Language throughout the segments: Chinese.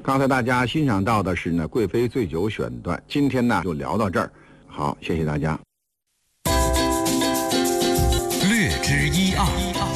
刚才大家欣赏到的是呢贵妃醉酒选段，今天呢就聊到这儿。好，谢谢大家。 略知一二。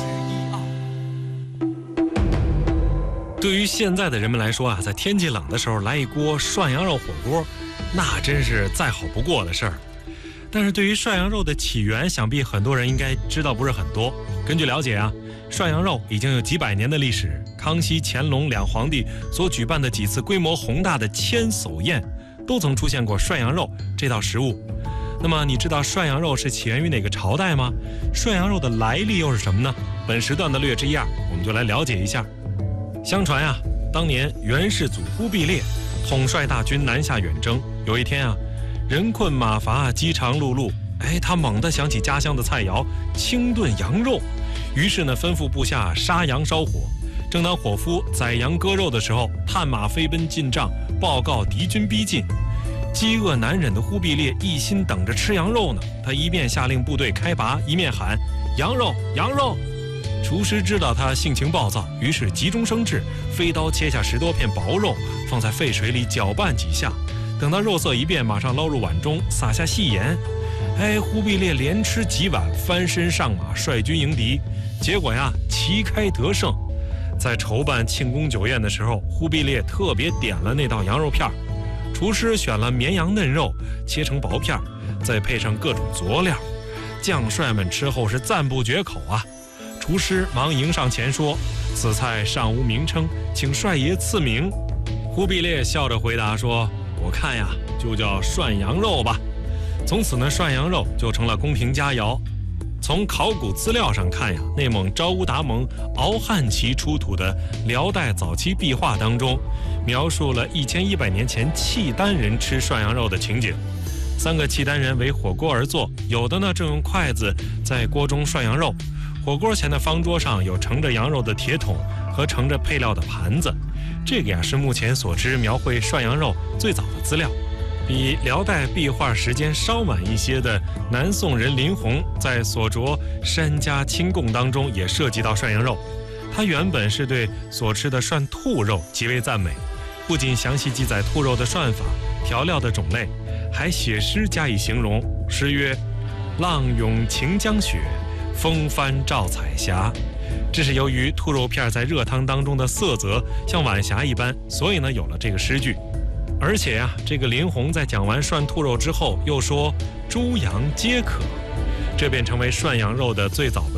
对于现在的人们来说啊，在天气冷的时候来一锅涮羊肉火锅，那真是再好不过的事儿。但是对于涮羊肉的起源，想必很多人应该知道不是很多。根据了解啊，涮羊肉已经有几百年的历史，康熙、乾隆两皇帝所举办的几次规模宏大的千叟宴，都曾出现过涮羊肉这道食物。那么你知道涮羊肉是起源于哪个朝代吗？涮羊肉的来历又是什么呢？本时段的略知一二，我们就来了解一下。相传啊，当年元世祖忽必烈统帅大军南下远征，有一天啊，人困马乏，饥肠辘辘，他猛地想起家乡的菜肴清炖羊肉，于是呢吩咐部下杀羊烧火。正当伙夫宰羊割肉的时候，探马飞奔进帐，报告敌军逼近。饥饿难忍的忽必烈一心等着吃羊肉呢，他一面下令部队开拔，一面喊羊肉羊肉。厨师知道他性情暴躁，于是急中生智，飞刀切下10多片薄肉，放在沸水里搅拌几下，等到肉色一变，马上捞入碗中，撒下细盐。忽必烈连吃几碗，翻身上马，率军迎敌。结果呀，旗开得胜。在筹办庆功酒宴的时候，忽必烈特别点了那道羊肉片，厨师选了绵羊嫩肉，切成薄片，再配上各种佐料，将帅们吃后是赞不绝口啊。厨师忙迎上前说：“此菜尚无名称，请帅爷赐名。”忽必烈笑着回答说：“我看呀，就叫涮羊肉吧。”从此呢，涮羊肉就成了宫廷佳肴。从考古资料上看呀，内蒙昭乌达盟敖汉旗出土的辽代早期壁画当中，描述了1100年前契丹人吃涮羊肉的情景。3个契丹人围火锅而坐，有的呢正用筷子在锅中涮羊肉。火锅前的方桌上有盛着羊肉的铁桶和盛着配料的盘子，这个呀是目前所知描绘涮羊肉最早的资料。比辽代壁画时间稍晚一些的南宋人林洪在所着《山家清供》当中也涉及到涮羊肉，他原本是对所吃的涮兔肉极为赞美，不仅详细记载兔肉的涮法、调料的种类，还写诗加以形容。诗曰：“浪涌晴江雪，风帆照彩霞。”这是由于兔肉片在热汤当中的色泽像晚霞一般，所以呢有了这个诗句。而且呀，这个林洪在讲完涮兔肉之后又说猪羊皆可，这便成为涮羊肉的最早的